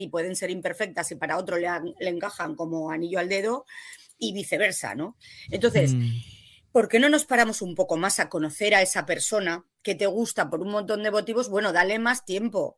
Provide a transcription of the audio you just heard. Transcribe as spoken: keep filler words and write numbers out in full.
y pueden ser imperfectas y para otro le, le encajan como anillo al dedo y viceversa, ¿no? Entonces, Mm. ¿por qué no nos paramos un poco más a conocer a esa persona que te gusta por un montón de motivos? Bueno, dale más tiempo.